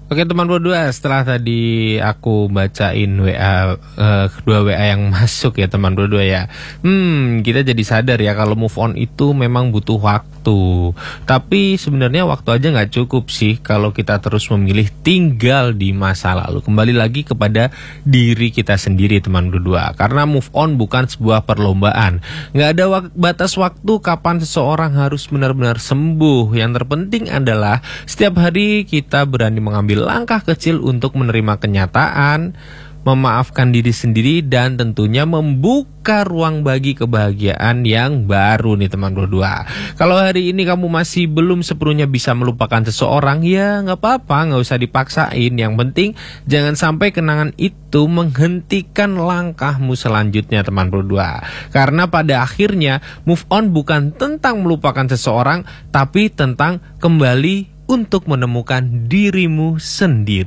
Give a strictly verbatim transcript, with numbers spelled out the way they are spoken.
Oke teman berdua, setelah tadi aku bacain W A, uh, kedua W A yang masuk ya teman berdua ya. Hmm, kita jadi sadar ya kalau move on itu memang butuh waktu. Tapi sebenarnya waktu aja nggak cukup sih kalau kita terus memilih tinggal di masa lalu. Kembali lagi kepada diri kita sendiri teman berdua. Karena move on bukan sebuah perlombaan. Nggak ada wak- batas waktu kapan seseorang harus benar-benar sembuh. Yang terpenting adalah setiap hari kita berani mengambil langkah kecil untuk menerima kenyataan, memaafkan diri sendiri, dan tentunya membuka ruang bagi kebahagiaan yang baru nih teman berdua. Kalau hari ini kamu masih belum sepenuhnya bisa melupakan seseorang, ya nggak apa-apa, nggak usah dipaksain. Yang penting jangan sampai kenangan itu menghentikan langkahmu selanjutnya teman berdua. Karena pada akhirnya move on bukan tentang melupakan seseorang, tapi tentang kembali untuk menemukan dirimu sendiri.